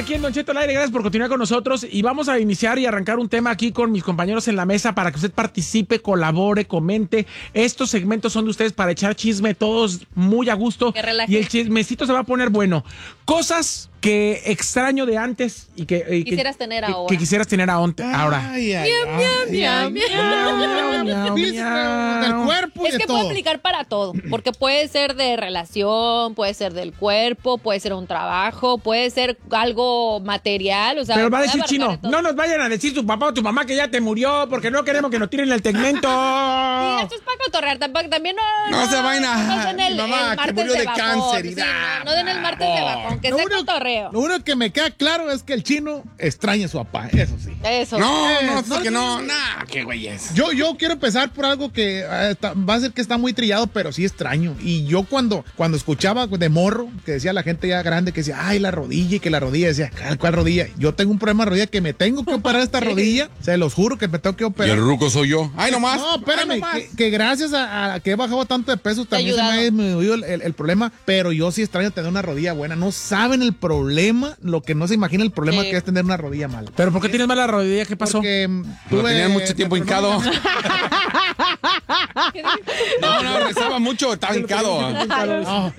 aquí en Don Cheto al aire, gracias por continuar con nosotros y vamos a iniciar y arrancar un tema aquí con mis compañeros en la mesa para que usted participe, colabore, comente. Estos segmentos son de ustedes para echar chisme todos muy a gusto y el chismecito se va a poner bueno. Cosas que extraño de antes y que quisieras tener ahora. Que quisieras tener ahora. Del cuerpo y es de que todo. puede aplicar para todo, porque puede ser de relación, puede ser del cuerpo, puede ser un trabajo, puede ser algo material, o sea. Pero va a decir Chino, no nos vayan a decir tu papá o tu mamá que ya te murió porque no queremos que nos tiren el segmento. Sí, esto es para cotorrear, también no se vayan no den el mamá, martes que murió de bajón, cáncer y sí, no den el martes de bajón, que sea cotorreo. Lo único que me queda claro es que el Chino extraña a su papá, eso sí. Eso. Qué güey es. Yo quiero empezar por algo que va a ser que está muy trillado, pero sí extraño. Y yo cuando escuchaba de morro, que decía la gente ya grande, que decía, ay, la rodilla, y que la rodilla, decía, ¿cuál rodilla? Yo tengo un problema de rodilla que me tengo que operar esta rodilla, se los juro que me tengo que Y operar. el ruco soy yo. Ay, nomás. No, espérame, que gracias a que he bajado tanto de peso, también se me ha ayudado. disminuido el problema, pero yo sí extraño tener una rodilla buena. No saben el problema, lo que no se imagina el problema que es tener una rodilla mala. ¿Pero por qué tienes mala rodilla? ¿Qué pasó? Porque Tenía mucho tiempo hincado. No, rezaba mucho, estaba hincado. No.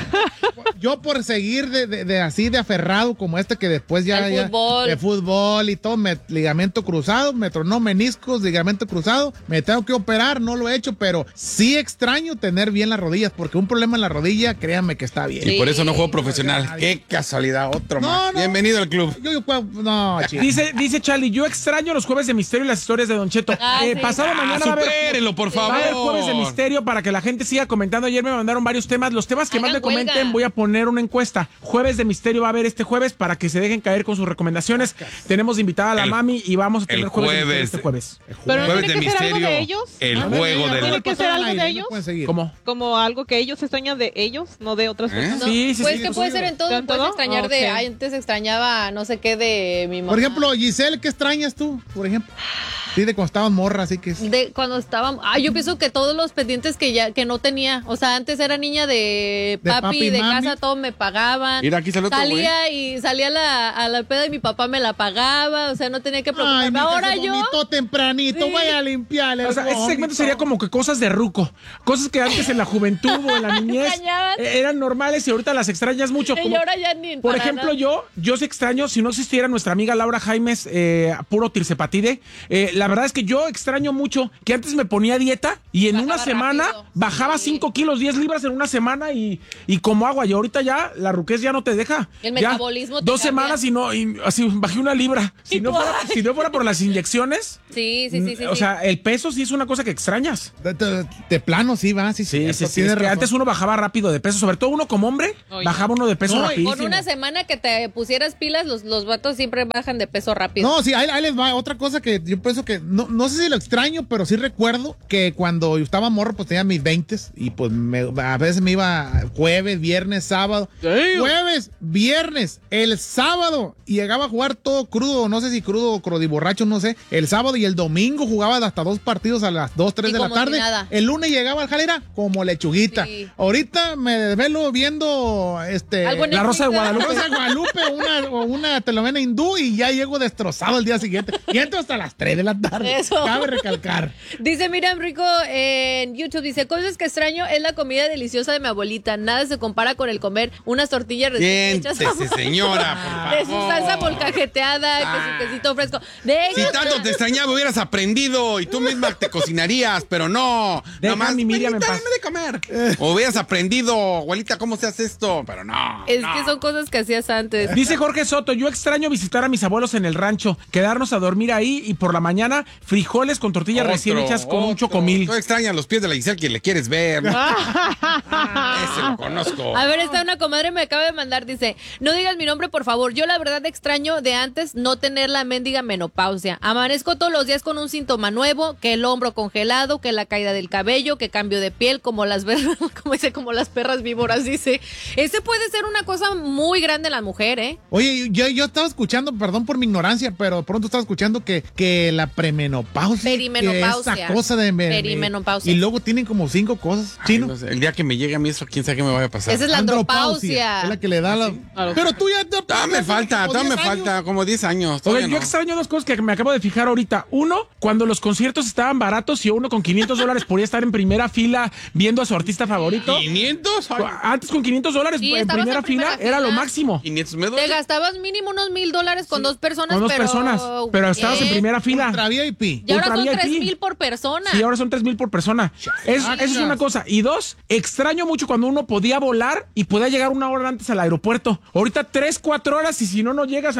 Yo por seguir de así de aferrado como que después de fútbol y todo, ligamento cruzado, me tronó meniscos, ligamento cruzado, me tengo que operar, no lo he hecho, pero sí extraño tener bien las rodillas, porque un problema en la rodilla, créanme que está bien. Y por eso no juego profesional. Qué casualidad, otro más. Bienvenido al club. Dice Charlie, yo extraño los jueves de misterio y las historias de Don Cheto. Pasado mañana va a haber, supérenlo, por favor. va a haber jueves de misterio para que la gente siga comentando. Ayer me mandaron varios temas. Los temas que más me comenten, huelga. voy a poner una encuesta. Jueves de misterio va a haber este jueves para que se dejen caer con sus recomendaciones. Tenemos invitada a la mami y vamos a tener jueves de misterio este jueves. Pero no Jueves tiene de que ser algo misterio. de ellos. El juego ¿Tiene del. que ser algo de ellos? ¿Cómo? Como algo que ellos extrañan de ellos, no de otras personas. No, Sí, pues que puede ser en todo, ¿En puedes todo? extrañar Ok. antes extrañaba no sé qué de mi mamá. Por ejemplo, Giselle, ¿qué extrañas tú? Por ejemplo. Sí, de cuando estabas morra, así que... De cuando estábamos, yo pienso que todos los pendientes que no tenía, o sea, antes era niña de papi, de mami. casa, todo me pagaban. Mira, aquí salió otro salía a la peda y mi papá me la pagaba, o sea, no tenía que preocuparme. Ay, mija, Ahora se yo vomitó tempranito, Sí. vaya a limpiarle. O sea, este segmento sería como que cosas de ruco. Cosas que antes en la juventud o en la niñez Extrañabas. eran normales y ahorita las extrañas mucho. y Como, ahora ya ni por para ejemplo, nada. yo sí extraño, si no existiera nuestra amiga Laura Jaimes, puro tirsepatide, la verdad es que yo extraño mucho que antes me ponía dieta y en Bajaba una semana rápido. bajaba Sí. 5 kilos, 10 libras en una semana y como agua. Y ahorita ya la ruquez ya no te deja. El Ya, metabolismo te 2 cambia. semanas y así bajé una libra. Si no fuera por las inyecciones, Sí. o sea, el peso sí es una cosa que extrañas. De plano, sí, va, sí, Sí, cierto, sí, sí. tienes Es que razón. antes uno bajaba rápido de peso, sobre todo uno como hombre, Oye. bajaba uno de peso No, y rapidísimo. Con una semana que te pusieras pilas, los vatos siempre bajan de peso rápido. No, sí, ahí les va. Otra cosa que yo pienso que, no sé si lo extraño, pero sí recuerdo que cuando yo estaba morro, pues tenía mis 20s y pues a veces me iba jueves, viernes, sábado. Jueves, viernes, el sábado y llegaba a jugar todo crudo, no sé si crudo o crodiborracho, no sé. El sábado y el domingo jugaba hasta 2 partidos a las 2, 3 Y de la como si tarde. nada. El lunes llegaba al jalera como lechuguita. Sí. Ahorita me desvelo viendo Algo en La Rosa de Netflix, Guadalupe. Rosa de Guadalupe o una telenovela hindú y ya llego destrozado el día siguiente. Y entro hasta las 3 de la tarde. Eso. Cabe recalcar. Dice Miriam Rico en YouTube, dice, cosas que extraño es la comida deliciosa de mi abuelita. Nada se compara con el comer unas tortillas recién hechas Siéntese, señora, por de su salsa favor. molcajeteada, que su quesito fresco. De Si ellos, tanto te extrañaba, hubieras aprendido y tú misma te cocinarías, pero no. Deja Nomás, a mi Miriam en abuelita, paz. dame de comer. O hubieras aprendido, abuelita, ¿cómo se hace esto? Pero no. es que son cosas que hacías antes. Dice Jorge Soto, yo extraño visitar a mis abuelos en el rancho, quedarnos a dormir ahí y por la mañana frijoles con tortillas recién hechas con un chocomil. Tú extrañas los pies de la Giselle que le quieres ver. Ese lo conozco. A ver, esta una comadre me acaba de mandar, dice, no digas mi nombre, por favor. Yo la verdad extraño de antes no tener la mendiga menopausia. Amanezco todos los días con un síntoma nuevo, que el hombro congelado, que la caída del cabello, que cambio de piel, como las como las perras víboras, dice. Ese puede ser una cosa muy grande en la mujer, ¿eh? Oye, yo estaba escuchando, perdón por mi ignorancia, pero pronto estaba escuchando que premenopausia. Perimenopausia. Esa cosa de Perimenopausia. Y luego tienen como 5 cosas. Ay, Chino. no sé, el día que me llegue a mí eso, quién sabe qué me vaya a pasar. Esa es la andropausia. Es la que le da la. Pero tú ya te. Todavía me falta como 10 años. Oye, todavía yo no. extraño dos cosas que me acabo de fijar ahorita. Uno, cuando los conciertos estaban baratos y uno con $500 podía estar en primera fila viendo a su artista favorito. ¿500? Ay, Antes con $500 Sí, en estabas primera en primera fila era lo fila. máximo. 500 me Te duele. gastabas mínimo unos $1,000 con 2 personas, Con dos pero... personas. Pero estabas en primera fila. Ultra VIP. Y ahora Ultra son VIP. 3,000 por persona. Sí, ahora son 3,000 por persona. Esa es una cosa. Y dos, extraño mucho cuando uno podía volar y podía llegar una hora antes al aeropuerto. Ahorita 3-4 horas y si no llegas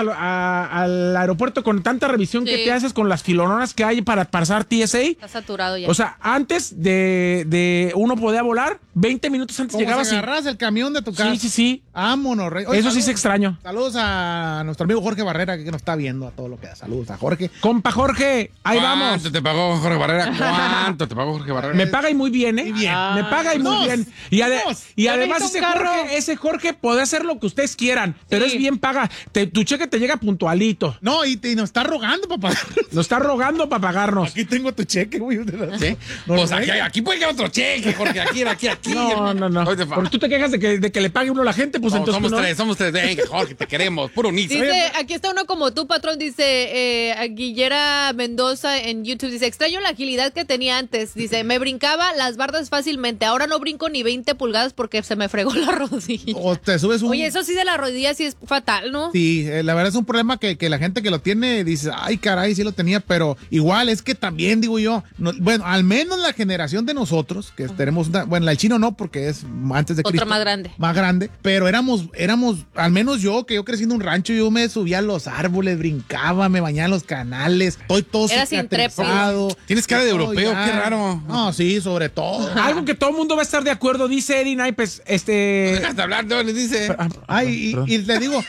al aeropuerto con tanta revisión que Sí. te haces con las filononas que hay para pasar TSA. Está saturado ya. O sea, antes de uno podía volar, 20 minutos antes Como llegabas si y... agarras el camión de tu casa. Sí. Vámonos, rey. Oye, Eso sí saludos. se extraño. Saludos a nuestro amigo Jorge Barrera, que nos está viendo a todo lo que da. Saludos a Jorge. Compa Jorge, ahí vamos. ¿Cuánto te pagó Jorge Barrera? ¿Cuánto te pagó Jorge Barrera? Me paga y muy bien, ¿eh? Muy bien. Me paga y muy Dos. bien. Y, Dos. y Yo además necesito un carro. ese Jorge puede hacer lo que ustedes quieran, pero Sí. es bien paga. Tu cheque te llega puntualito. No, y nos está rogando, papá. Nos está rogando para pagarnos. Aquí tengo tu cheque, güey. ¿Sí? No, Pues no, aquí puede quedar otro cheque, Jorge. Aquí. No. Oye, Porque tú te quejas de que le pague uno a la gente, pues no, entonces somos tú no. tres, somos tres. Venga, Jorge, te queremos. Puro nizo. Dice, aquí está uno como tú, patrón, dice Guillera Mendoza en YouTube, dice, extraño la agilidad que tenía antes, dice, me brincaba las bardas fácilmente, ahora no brinco ni 20 pulgadas porque se me fregó la rodilla. O te subes un... Oye, eso sí de la rodilla sí es fatal, ¿no? Sí, la verdad es un problema que la gente que lo tiene dice, ay, caray, sí lo tenía, pero igual es que también, digo yo, bueno, al menos la generación de nosotros, que tenemos una, bueno, la del chino no, porque es antes de Otra Cristo. más grande. Más grande, pero éramos, al menos yo, que yo crecí en un rancho, yo me subía a los árboles, brincaba, me bañaba en los canales, estoy todo Eras cicatrizado. Tienes cara de europeo, Ya. qué raro. No, sí, sobre todo. Algo que todo el mundo va a estar de acuerdo, dice Eddie Naipes, Dejas de hablar, no le dice. Ay, y te digo,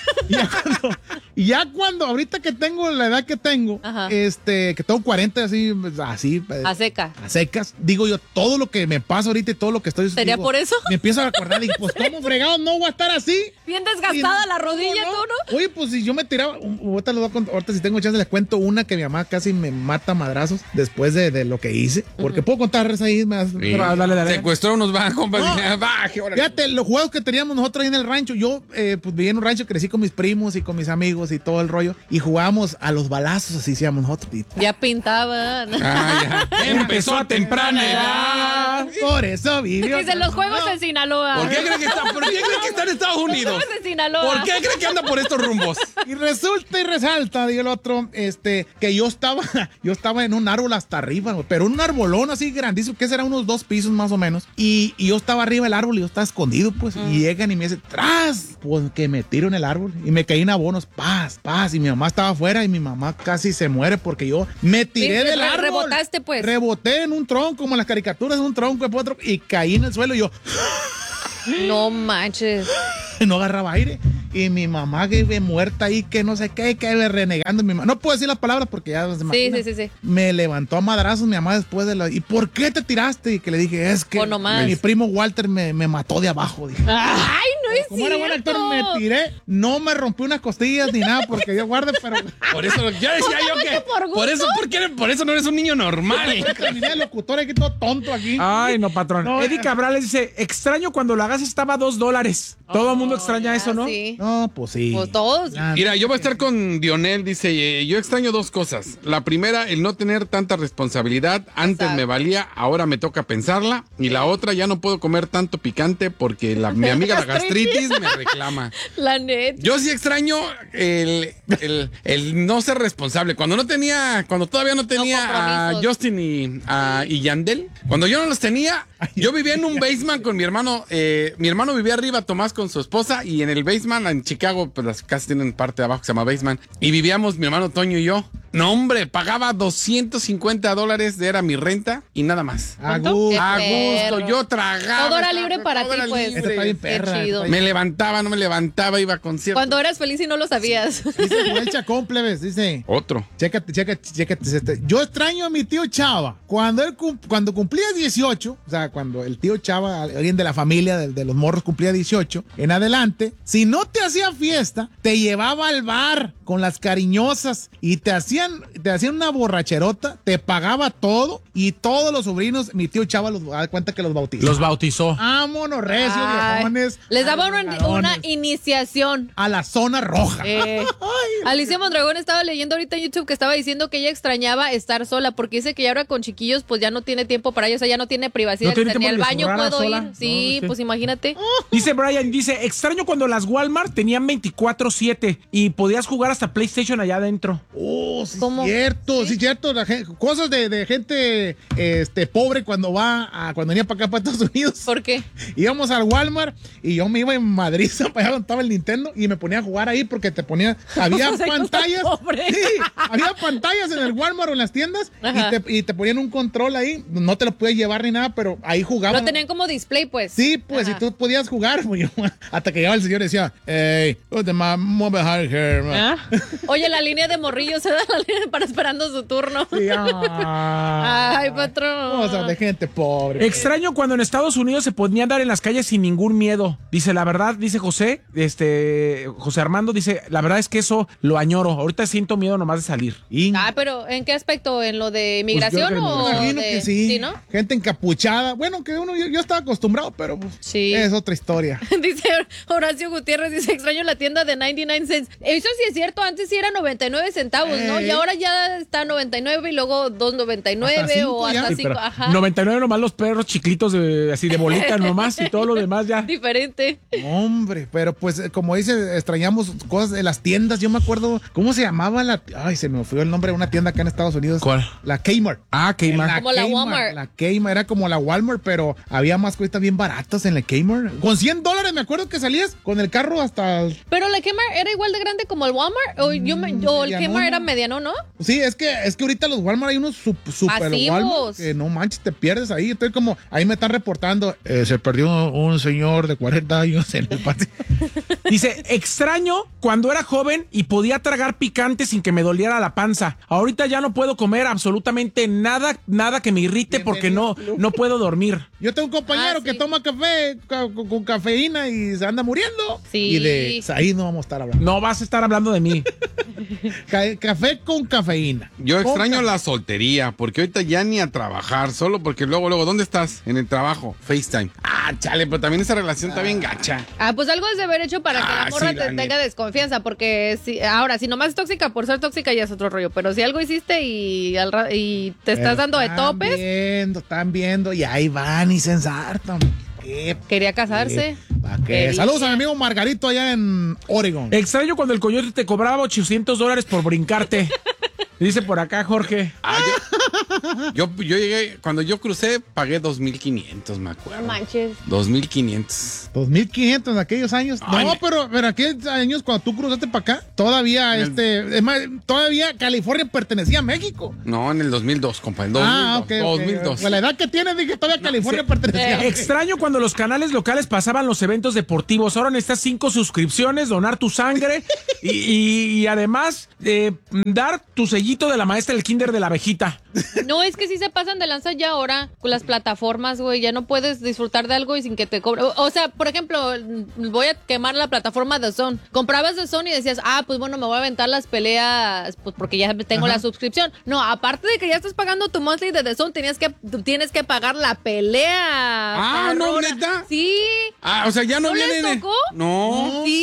ya cuando, ahorita que tengo la edad que tengo, Ajá. que tengo 40, así, A seca. a secas, digo yo, todo lo que me pasa ahorita y todo lo que estoy... ¿Sería digo, por eso? Me empiezo a recordar, digo, pues, ¿cómo fregado no voy a estar así? Bien desgastada la rodilla, ¿tú no? Oye, pues si yo me tiraba, ahorita, ahorita si tengo chance les cuento una que mi mamá casi me mata a madrazos después de lo que hice, porque puedo contar esa ahí, Dale. Secuestró unos bancos. No. Baje, órale. Fíjate, los juegos que teníamos nosotros ahí en el rancho, yo pues vivía en un rancho, crecí con mis primos y con mis amigos y todo el rollo, y jugábamos a los balazos, así decíamos nosotros. Y Ya pintaban. Ah, ya. Empezó a temprana edad. por eso vivió. Dice, los juegos en Sinaloa. ¿Por qué cree que está en Estados Los Unidos? juegos en Sinaloa. ¿Por qué cree que anda por estos rumbos? Y resulta y resalta, digo el otro, que yo estaba en un árbol hasta arriba, pero un arbolón así grandísimo, que será unos 2 pisos más o menos, y yo estaba arriba del árbol y yo estaba escondido, pues, y llegan y me dicen, ¡tras! Pues que me tiro en el árbol y me caí en abonos, paz, y mi mamá estaba afuera y mi mamá casi se muere porque yo me tiré Sí, del árbol. rebotaste, pues. Reboté en un tronco, como en las caricaturas, en un tronco, y caí en el suelo y yo... No manches. no agarraba aire. Y mi mamá que vive muerta ahí, que no sé qué, que vive renegando. Mi mamá, no puedo decir las palabras porque ya se imaginan. Sí. Me levantó a madrazos mi mamá después de ¿y por qué te tiraste? Y que le dije, es que O nomás. mi primo Walter me mató de abajo. Dije. Ay, no es Como era buen actor, me tiré. No me rompí unas costillas ni nada porque yo guarde, pero... Por eso, ya decía yo que. Por eso no eres un niño normal. Terminé de locutor aquí todo tonto aquí. Ay, no, patrón. No, Eddie Cabral dice, extraño cuando la gas estaba $2. Todo el mundo extraña eso, ¿no? Sí. No, pues sí. Pues todos. Ya, Mira, yo voy a estar con Dionel, dice, yo extraño 2 cosas. La primera, el no tener tanta responsabilidad. Antes Exacto. me valía, ahora me toca pensarla. Y la otra, ya no puedo comer tanto picante porque mi amiga la gastritis me reclama. La neta. Yo sí extraño el no ser responsable. Cuando todavía no tenía a compromisos. Justin y Yandel, cuando yo no los tenía, yo vivía en un basement con mi hermano. Mi hermano vivía arriba, Tomás, con su esposa, y en el basement, en Chicago, pues las casas tienen parte de abajo que se llama basement, y vivíamos mi hermano Toño y yo. No, hombre, pagaba $250, era mi renta, y nada más. A Qué gusto. A gusto, perro. yo tragaba. Todo era libre para todo ti, era pues. libre. Esta está bien perra. Qué chido. esta está Me bien- levantaba, no me levantaba, iba a conciertos. Cuando eras feliz y no lo sabías. Dice Joel Chacón, plebes, dice... Otro. Chécate. Yo extraño a mi tío Chava. Cuando cumplía 18, o sea, cuando el tío Chava, alguien de la familia de los morros cumplía 18, en adelante, si no te hacía fiesta, te llevaba al bar con las cariñosas y te hacía te hacían una borracherota, te pagaba todo y todos los sobrinos, mi tío Chava da cuenta que los bautizó. Los bautizó. Vámonos, recios, viejones. Les daba una Varones. iniciación. A la zona roja. Alicia Mondragón estaba leyendo ahorita en YouTube que estaba diciendo que ella extrañaba estar sola porque dice que ya ahora con chiquillos pues ya no tiene tiempo para ella, o sea, ya no tiene privacidad, No tiene ni al tiempo de baño zurrar puedo sola. ir. Sí, No, pues imagínate. Dice Brian, extraño cuando las Walmart tenían 24/7 y podías jugar hasta PlayStation allá adentro. Oh, sí, ¿Cómo? cierto, sí, cierto. Cosas de gente pobre cuando venía para acá, para Estados Unidos. ¿Por qué? Íbamos al Walmart y yo me iba en Madrid para allá donde estaba el Nintendo y me ponía a jugar ahí porque había O sea, pantallas. cosas pobres. Sí, había pantallas en el Walmart o en las tiendas Ajá. y te ponían un control ahí. No te lo podías llevar ni nada, pero ahí jugaban. Lo tenían como display, pues. Sí, pues, Ajá. y tú podías jugar. Pues, hasta que llegaba el señor y decía, hey, what's the man, move behind here, man. ¿Ah? Oye, la línea de morrillos se da la línea para esperando su turno. Sí, Ay, patrón. Cosas de gente pobre. Extraño cuando en Estados Unidos se podía andar en las calles sin ningún miedo. Dice, la verdad, dice José Armando, dice, la verdad es que eso lo añoro. Ahorita siento miedo nomás de salir. Ah, pero ¿en qué aspecto? ¿En lo de inmigración creo que o Me imagino de... que sí. Sí, ¿no? Gente encapuchada. Bueno, que yo estaba acostumbrado, pero pues, Sí. es otra historia. Dice Horacio Gutiérrez, dice, extraño la tienda de 99 cents. Eso sí es cierto, antes sí era 99 centavos, ¿no? Y ahora ya está 99 y luego 2.99 Hasta cinco o hasta ya. 5, ajá. 99 nomás los perros chiclitos así de bolita nomás y todo lo demás ya. Diferente. Hombre, pero pues como dice, extrañamos cosas de las tiendas. Yo me acuerdo, ¿cómo se llamaba Ay, se me fue el nombre de una tienda acá en Estados Unidos. ¿Cuál? La Kmart. Ah, Kmart. Como la Walmart. La Kmart era como la Walmart, pero había más cositas bien baratas en la Kmart. Con $100 me acuerdo que salías con el carro hasta... Pero la Kmart era igual de grande como el Walmart o, o el medianón. Kmart era mediano, ¿no? Sí, es que ahorita los Walmart hay unos super Masivos. Walmart que no manches, te pierdes ahí. Estoy como, ahí me están reportando, se perdió un señor de 40 años en el patio. Dice, extraño cuando era joven y podía tragar picante sin que me doliera la panza. Ahorita ya no puedo comer absolutamente nada que me irrite porque no puedo dormir. Yo tengo un compañero sí. que toma café con cafeína y se anda muriendo. Sí. Y de ahí no vamos a estar hablando. No vas a estar hablando de mí. Café con cafeína. Yo extraño Con la soltería, porque ahorita ya ni a trabajar, solo porque luego, ¿dónde estás? En el trabajo, FaceTime. Ah, chale, pero también esa relación está bien gacha. Ah, pues algo es de haber hecho para que la morra sí, la te tenga neta. desconfianza, porque si nomás es tóxica por ser tóxica ya es otro rollo, pero si algo hiciste y te estás dando de topes, Están viendo y ahí van y se ensartan. quería casarse. ¿Pa' qué? Quería. Saludos a mi amigo Margarito allá en Oregon. Extraño cuando el coyote te cobraba $800 por brincarte. Dice por acá Jorge. Ah, yo llegué, cuando yo crucé, pagué 2,500, me acuerdo. No manches. 2,500. 2,500 en aquellos años. Ay, No, pero en aquellos años cuando tú cruzaste para acá, todavía es más, todavía California pertenecía a México. No, en el 2002, compa, en 2002. Ok. 2002. Pues la edad que tienes, dije, todavía California pertenecía a México. Extraño cuando los canales locales pasaban los eventos deportivos. Ahora necesitas 5 suscripciones, donar tu sangre y además dar tu sellito de la maestra del kinder de la abejita. No, es que sí se pasan de lanza ya ahora con las plataformas, güey. Ya no puedes disfrutar de algo y sin que te cobre. O sea, por ejemplo, voy a quemar la plataforma de Zone. Comprabas de Zone y decías, pues bueno, me voy a aventar las peleas, pues porque ya tengo la suscripción. No, aparte de que ya estás pagando tu monthly de The Zone, tienes que pagar la pelea. Ah, no, cabrona. ¿neta? Sí. Ah, o sea, ya no ¿No les viene. tocó? No. Sí.